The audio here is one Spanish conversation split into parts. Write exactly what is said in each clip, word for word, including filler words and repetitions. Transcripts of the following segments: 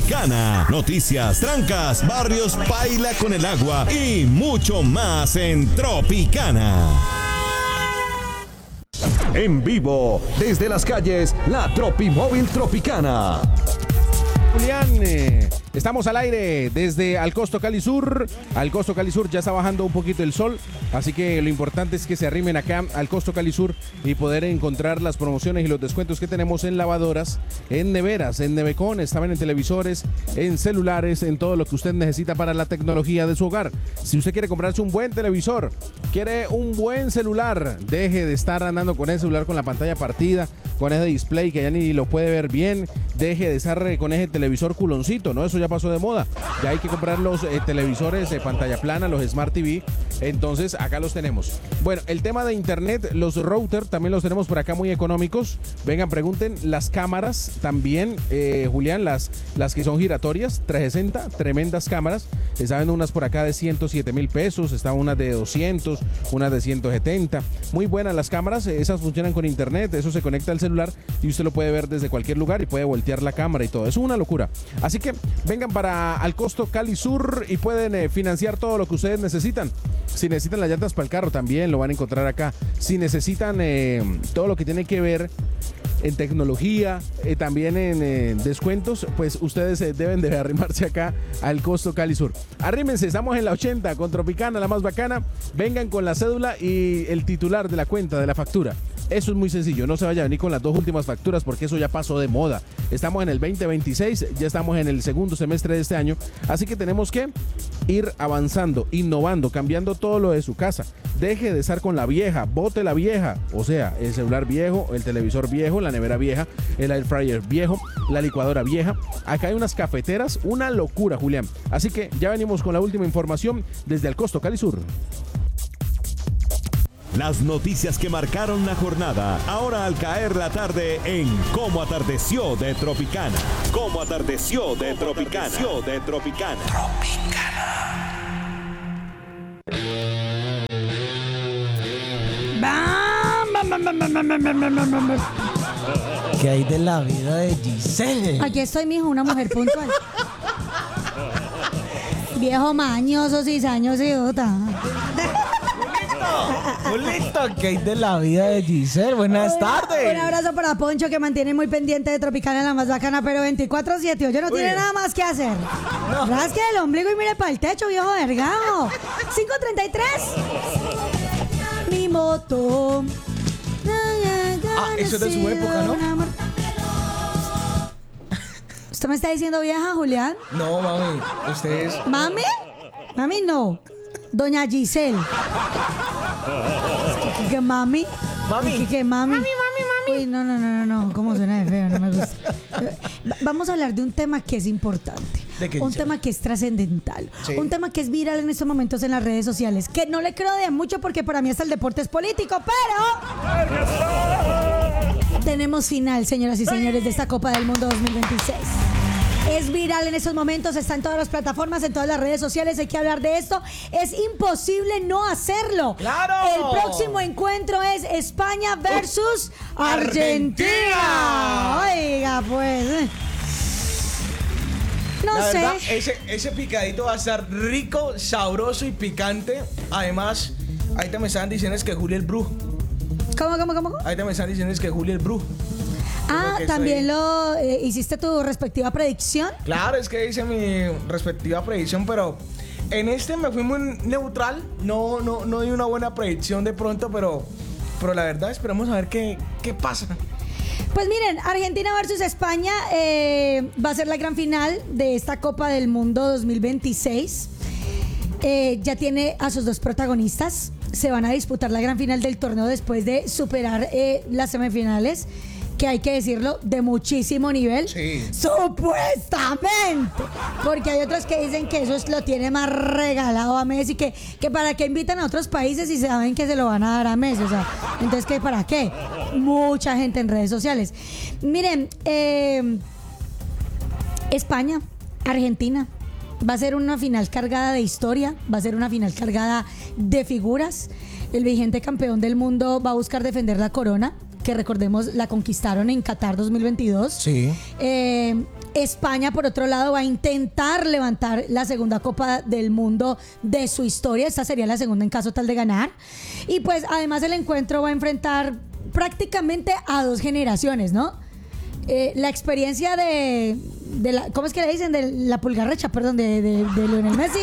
Tropicana. Noticias, trancas, barrios, paila con el agua y mucho más en Tropicana. En vivo, desde las calles, la Tropimóvil Tropicana. Julián, eh, estamos al aire desde Alcosto Cali Sur. Alcosto Cali Sur ya está bajando un poquito el sol, así que lo importante es que se arrimen acá al Costo Cali Sur y poder encontrar las promociones y los descuentos que tenemos en lavadoras, en neveras, en nevecones, también en televisores, en celulares, en todo lo que usted necesita para la tecnología de su hogar. Si usted quiere comprarse un buen televisor, quiere un buen celular, deje de estar andando con ese celular con la pantalla partida, con ese display que ya ni lo puede ver bien, deje de estar con ese televisor culoncito, ¿no? Eso ya pasó de moda. Ya hay que comprar los eh, televisores de pantalla plana, los Smart T V. Entonces, acá los tenemos. Bueno, el tema de internet, los routers también los tenemos por acá muy económicos. Vengan, pregunten. Las cámaras también, eh, Julián, las, las que son giratorias, trescientos sesenta, tremendas cámaras. Estaban unas por acá de ciento siete mil pesos, estaban unas de doscientos, unas de ciento setenta. Muy buenas las cámaras, esas funcionan con internet, eso se conecta al celular y usted lo puede ver desde cualquier lugar y puede voltear la cámara y todo. Es una locura. Así que vengan para Alcosto Cali Sur y pueden eh, financiar todo lo que ustedes necesitan. Si necesitan las llantas para el carro también lo van a encontrar acá. Si necesitan eh, todo lo que tiene que ver en tecnología, eh, también en eh, descuentos, pues ustedes eh, deben de arrimarse acá al Costo Cali Sur. Arrímense, estamos en la ochenta con Tropicana, la más bacana. Vengan con la cédula y el titular de la cuenta, de la factura. Eso es muy sencillo, no se vaya a venir con las dos últimas facturas porque eso ya pasó de moda. Estamos en el veinte veintiséis, ya estamos en el segundo semestre de este año, así que tenemos que ir avanzando, innovando, cambiando todo lo de su casa. Deje de estar con la vieja, bote la vieja, o sea, el celular viejo, el televisor viejo, la nevera vieja, el air fryer viejo, la licuadora vieja. Acá hay unas cafeteras, una locura, Julián. Así que ya venimos con la última información desde Alcosto Cali Sur. Las noticias que marcaron la jornada, ahora al caer la tarde en Cómo Atardeció de Tropicana. Cómo Atardeció de Tropicana. de Tropicana. ¿Qué hay de la vida de Giselle? Aquí estoy, mijo, una mujer puntual. Viejo mañoso, cizaño, idiota. Julito, ¿qué hay de la vida de Giselle? Buenas tardes. Un abrazo para Poncho, que mantiene muy pendiente de Tropicana, la más bacana, pero veinticuatro siete. Oye, no Uy. tiene nada más que hacer. No. Rasque el ombligo y mire para el techo, viejo vergao. cinco treinta y tres. Mi moto. Ah, eso es de su época, ¿no? ¿Usted me está diciendo vieja, Julián? No, mami. Usted es... ¿Mami? Mami, no. Doña Giselle. ¿Qué, qué mami? Mami. ¿Qué, qué mami? Mami, mami, mami. Uy, no, no, no, no, no. ¿Cómo suena de feo? No me gusta. Vamos a hablar de un tema que es importante. ¿De qué? Un tema que es trascendental. Sí. Un tema que es viral en estos momentos en las redes sociales. Que no le creo de mucho porque para mí hasta el deporte es político, pero... Tenemos final, señoras y señores, de esta Copa del Mundo dos mil veintiséis. Es viral en estos momentos, está en todas las plataformas, en todas las redes sociales, hay que hablar de esto. Es imposible no hacerlo. ¡Claro! El próximo encuentro es España versus Argentina. Argentina. Oiga, pues. No La sé. verdad, ese, ese picadito va a estar rico, sabroso y picante. Además, ahí te me están diciendo es que Julio el Brujo. ¿Cómo, cómo, cómo? Ahí te me están diciendo es que Julio el Brujo. Ah, ¿también lo eh, hiciste tu respectiva predicción? Claro, es que hice mi respectiva predicción, pero en este me fui muy neutral. No, no, no di una buena predicción de pronto, pero, pero la verdad esperamos a ver qué, qué pasa. Pues miren, Argentina versus España eh, va a ser la gran final de esta Copa del Mundo dos mil veintiséis. Eh, ya tiene a sus dos protagonistas. Se van a disputar la gran final del torneo después de superar eh, las semifinales, que hay que decirlo, de muchísimo nivel. Sí. Supuestamente. Porque hay otros que dicen que eso es, lo tiene más regalado a Messi, que, que para qué invitan a otros países y saben que se lo van a dar a Messi. O sea, entonces, ¿qué para qué? Mucha gente en redes sociales. Miren, eh, España, Argentina. Va a ser una final cargada de historia, va a ser una final cargada de figuras. El vigente campeón del mundo va a buscar defender la corona, que recordemos la conquistaron en Qatar dos mil veintidós. Sí. Eh, España, por otro lado, va a intentar levantar la segunda Copa del Mundo de su historia. Esta sería la segunda en caso tal de ganar. Y pues además el encuentro va a enfrentar prácticamente a dos generaciones, ¿no? Eh, la experiencia de, de la, ¿cómo es que le dicen? De la pulgarrecha, perdón, de, de, de Lionel Messi.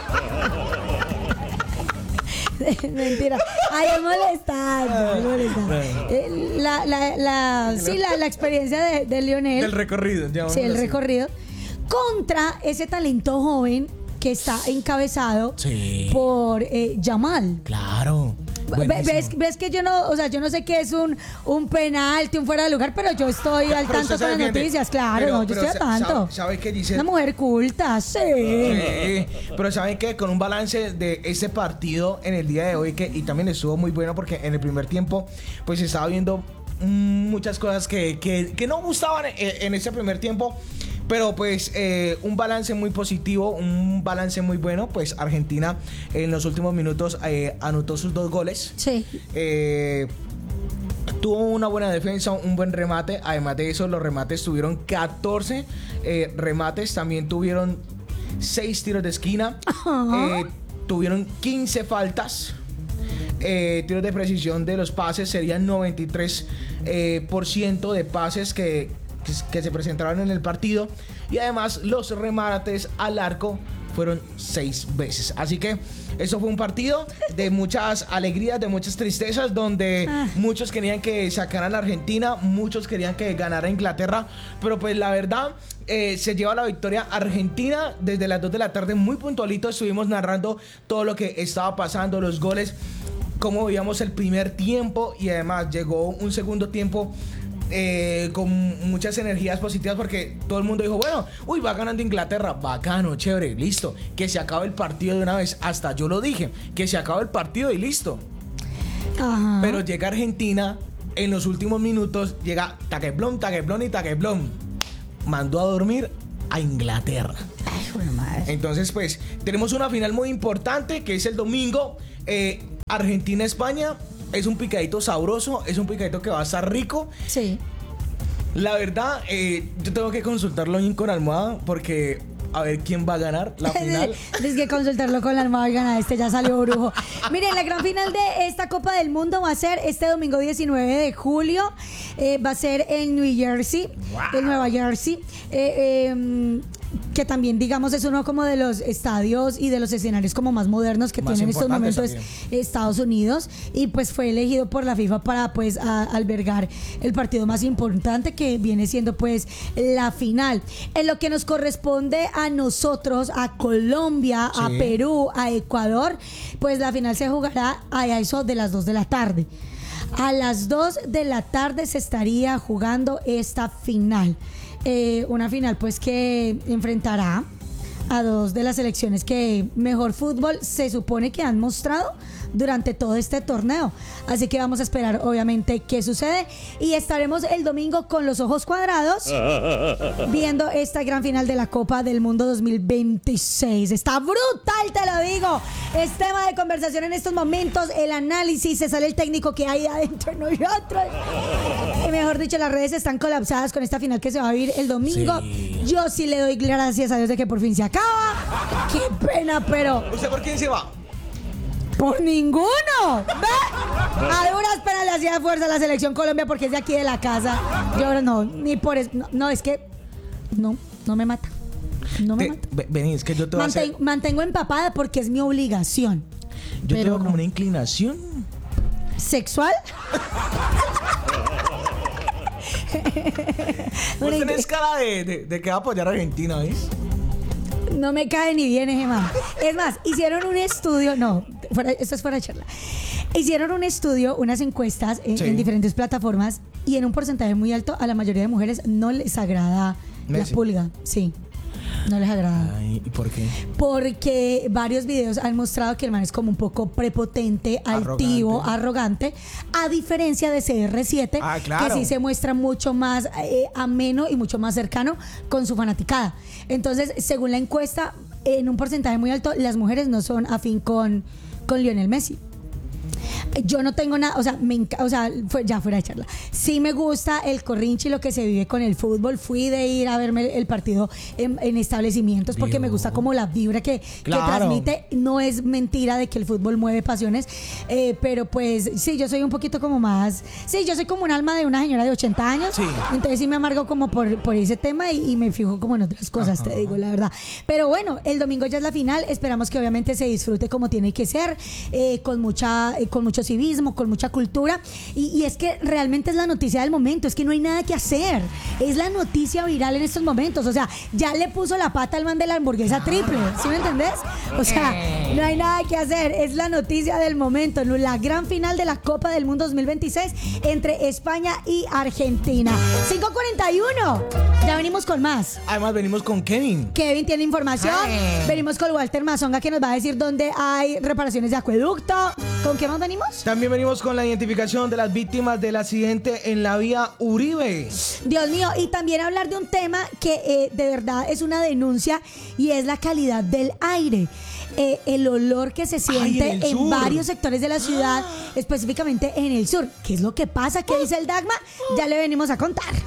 Mentira. Ay, es molestando, es molestando. Eh, La, la, la, sí, la, la experiencia de, de Lionel. Del recorrido, Sí, el así. recorrido. Contra ese talento joven que está encabezado Sí. por eh, Yamal. Claro. Ve- ¿Ves, ves que yo no, o sea, yo no sé qué es un, un penalti, un fuera de lugar, pero yo estoy al Pero tanto usted con se las defiende. noticias, claro, Pero- no, yo pero estoy al sa- tanto. sabe- ¿sabe qué dice? Una mujer culta, sí. Sí, pero saben que con un balance de ese partido en el día de hoy, que y también estuvo muy bueno porque en el primer tiempo pues estaba viendo mm, muchas cosas que, que, que no gustaban en, en ese primer tiempo, pero pues eh, un balance muy positivo, un balance muy bueno. Pues Argentina en los últimos minutos eh, anotó sus dos goles. Sí. Eh, Tuvo una buena defensa, un buen remate. Además de eso, los remates tuvieron catorce eh, remates. También tuvieron seis tiros de esquina. Ajá. Eh, tuvieron quince faltas. Eh, tiros de precisión de los pases serían noventa y tres eh, por ciento de pases que, que, que se presentaron en el partido. Y además los remates al arco fueron seis veces. Así que eso fue un partido de muchas alegrías, de muchas tristezas, donde Ah. muchos querían que sacaran a Argentina, muchos querían que ganara Inglaterra, pero pues la verdad eh, se lleva la victoria Argentina. Desde las dos de la tarde, muy puntualito, estuvimos narrando todo lo que estaba pasando, los goles, cómo veíamos el primer tiempo, y además llegó un segundo tiempo eh, con muchas energías positivas, porque todo el mundo dijo, bueno, uy, va ganando Inglaterra, bacano, chévere, listo, que se acabe el partido de una vez. Hasta yo lo dije, que se acabe el partido y listo. Ajá. Pero llega Argentina en los últimos minutos, llega taqueblón, taqueblón y taqueblón, mandó a dormir a Inglaterra. Ay, joder, madre. Entonces, pues, tenemos una final muy importante, que es el domingo. eh, Argentina-España. Es un picadito sabroso, es un picadito que va a estar rico. Sí. La verdad, eh, yo tengo que consultarlo bien con Almohada, porque a ver quién va a ganar la final. Tienes que consultarlo con la almohada y ganar, este ya salió brujo. Miren, la gran final de esta Copa del Mundo va a ser este domingo diecinueve de julio. Eh, va a ser en New Jersey, en Nueva Jersey. Eh, eh, que también, digamos, es uno como de los estadios y de los escenarios como más modernos que Más tiene en estos importantes momentos también. Estados Unidos, y pues fue elegido por la FIFA para pues a- albergar el partido más importante, que viene siendo pues la final. En lo que nos corresponde a nosotros, a Colombia, a Sí. Perú, a Ecuador, pues la final se jugará a eso de las dos de la tarde. A las dos de la tarde se estaría jugando esta final. Eh, una final pues que enfrentará a dos de las selecciones que mejor fútbol se supone que han mostrado durante todo este torneo. Así que vamos a esperar obviamente qué sucede, y estaremos el domingo con los ojos cuadrados viendo esta gran final de la Copa del Mundo dos mil veintiséis. Está brutal, te lo digo. Es tema de conversación en estos momentos, el análisis, se sale el técnico que hay adentro de nosotros. Y mejor dicho, las redes están colapsadas con esta final que se va a vivir el domingo. Sí. Yo sí le doy gracias a Dios de que por fin se acaba. Qué pena, pero ¿Usted por quién se va? por ninguno. ¿Ve? A duras penas le hacía fuerza a la selección Colombia porque es de aquí de la casa. Yo ahora no, ni por eso. No, no, es que no, no me mata. No me Te- mata. ve- Vení, es que yo te voy a hacer- Manten- mantengo empapada porque es mi obligación. Yo pero tengo como no. una inclinación. ¿Sexual? Vos Una tenés incli- cara de, de, de que va a apoyar a Argentina, ¿ves? No me cae ni viene, Gemma. Es más, hicieron un estudio, no, fuera- esto es fuera de charla. Hicieron un estudio, unas encuestas en, Sí. en diferentes plataformas, y en un porcentaje muy alto a la mayoría de mujeres no les agrada Messi. la pulga. Sí, no les agrada. Ay, ¿y por qué? Porque varios videos han mostrado que el man es como un poco prepotente, altivo, arrogante, a diferencia de C R siete, Ah, claro. que sí se muestra mucho más eh, ameno y mucho más cercano con su fanaticada. Entonces, según la encuesta, en un porcentaje muy alto, las mujeres no son afín con, con Lionel Messi. yo no tengo nada, o sea, me enca- o sea, fue, ya fuera de charla. Sí me gusta el corrinche y lo que se vive con el fútbol. Fui de ir a verme el partido en, en establecimientos porque me gusta como la vibra que, Claro. que transmite. No es mentira de que el fútbol mueve pasiones, eh, pero pues sí, yo soy un poquito como más, sí, yo soy como un alma de una señora de ochenta años, Sí. entonces sí me amargo como por, por ese tema y, y me fijo como en otras cosas, te digo la verdad. Pero bueno, el domingo ya es la final, esperamos que obviamente se disfrute como tiene que ser, eh, con mucha, eh, con mucho civismo, con mucha cultura, y, y es que realmente es la noticia del momento, es que no hay nada que hacer, es la noticia viral en estos momentos, o sea, ya le puso la pata al man de la hamburguesa triple, ¿sí me entendés? O sea, no hay nada que hacer, es la noticia del momento, la gran final de la Copa del Mundo dos mil veintiséis entre España y Argentina. cinco cuarenta y uno, ya venimos con más. Además venimos con Kevin. Kevin tiene información. Ay. Venimos con Walter Mazonga que nos va a decir dónde hay reparaciones de acueducto. ¿Con qué más venimos? También venimos con la identificación de las víctimas del accidente en la vía Uribe. Dios mío, y también hablar de un tema que eh, de verdad es una denuncia y es la calidad del aire. Eh, el olor que se siente en el en sur. varios sectores de la ciudad, específicamente en el sur. ¿Qué es lo que pasa? ¿Qué dice el Dagma? Ya le venimos a contar.